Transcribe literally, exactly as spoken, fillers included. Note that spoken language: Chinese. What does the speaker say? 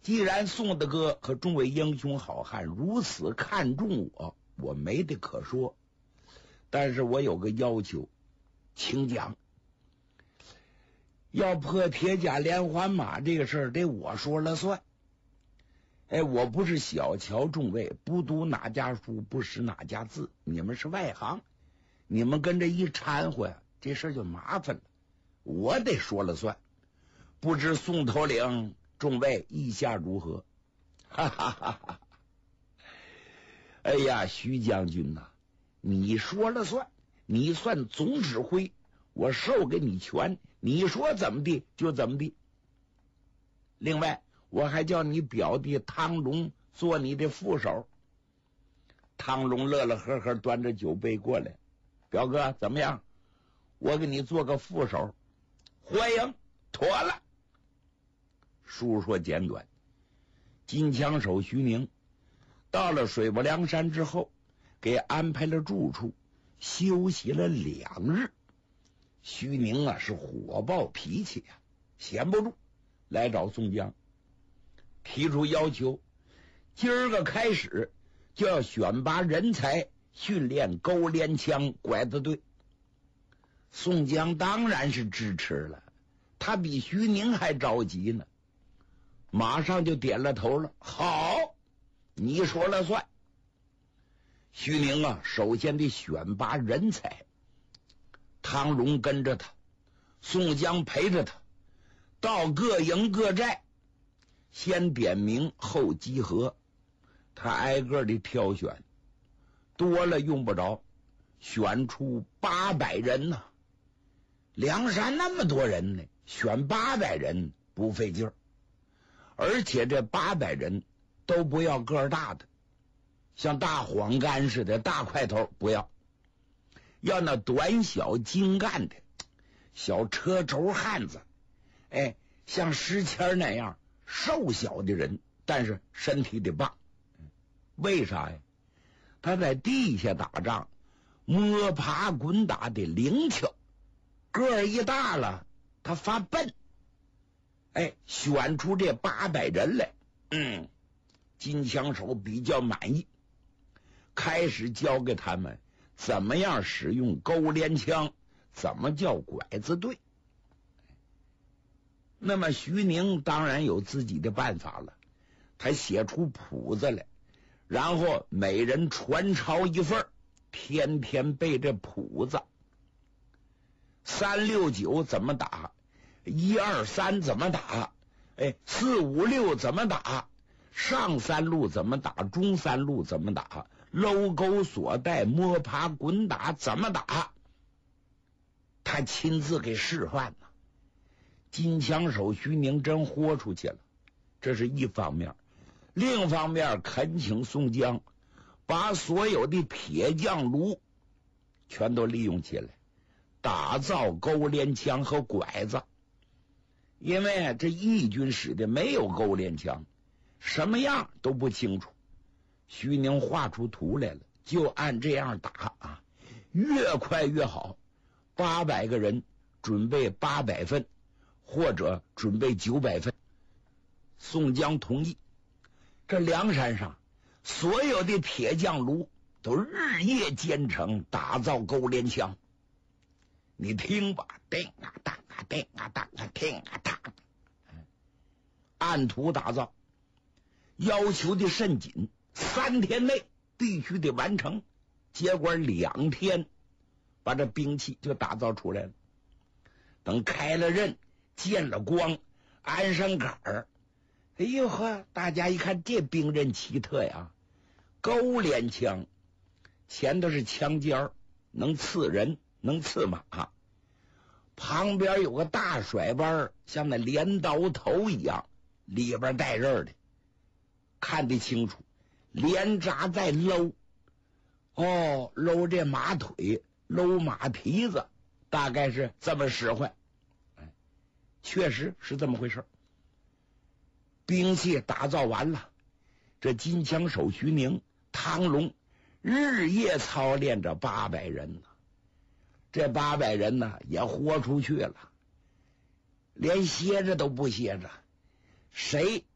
既然宋大哥和众位英雄好汉如此看重我，我没得可说。但是我有个要求，请讲。要破铁甲连环马这个事儿，得我说了算。哎，我不是小瞧众位，不读哪家书，不识哪家字。你们是外行，你们跟着一掺和呀，这事儿就麻烦了。我得说了算。不知宋头领众位意下如何？哈哈哈哈！哎呀，徐将军呐、啊，你说了算，你算总指挥，我授给你权，你说怎么地就怎么地。另外，我还叫你表弟汤龙做你的副手。汤龙乐乐呵呵，端着酒杯过来，表哥怎么样？我给你做个副手。欢迎，妥了。述说简短，金枪手徐宁到了水泊梁山之后，给安排了住处，休息了两日。徐宁啊是火爆脾气啊，闲不住，来找宋江，提出要求，今儿个开始就要选拔人才，训练勾连枪拐子队。宋江当然是支持了，他比徐宁还着急呢，马上就点了头了。好，你说了算。徐宁啊，首先得选拔人才，汤荣跟着他，宋江陪着他，到各营各寨，先点名后集合，他挨个的挑选，多了用不着，选出八百人呐、啊。梁山那么多人呢，选八百人不费劲儿，而且这八百人都不要个儿大的，像大黄干似的大块头不要，要那短小精干的小车轴汉子，哎，像石谦那样瘦小的人，但是身体得棒。为啥呀？他在地下打仗，摸爬滚打的灵巧，个儿一大了他发笨。哎，选出这八百人来，嗯，金枪手比较满意，开始教给他们怎么样使用勾连枪，怎么叫拐子队。那么徐宁当然有自己的办法了，他写出谱子来，然后每人传抄一份，天天背这谱子。三六九怎么打，一二三怎么打，哎，四五六怎么打，上三路怎么打，中三路怎么打，搂钩锁带摸爬滚打怎么打，他亲自给示范了。金枪手徐宁真豁出去了，这是一方面。另一方面，恳请宋江把所有的铁匠炉全都利用起来，打造勾连枪和拐子。因为这义军使的没有勾连枪，什么样都不清楚。徐宁画出图来了，就按这样打啊，越快越好。八百个人准备八百份，或者准备九百份。宋江同意。这梁山上所有的铁匠炉都日夜兼程打造勾连枪。你听吧，叮啊当啊叮啊当啊听啊当，按图打造，要求的甚紧，三天内必须得完成。结果两天把这兵器就打造出来了。等开了刃，见了光，安上杆儿，哎呦呵，大家一看这兵刃奇特呀，勾连枪，前头是枪尖，能刺人能刺马，旁边有个大甩班，像那镰刀头一样，里边带刃的，看得清楚，连扎在搂，哦，搂这马腿，搂马蹄子，大概是这么使唤。哎，确实是这么回事。兵器打造完了，这金枪手徐宁、汤龙日夜操练着八百人呢。这八百人呢也豁出去了，连歇着都不歇着，谁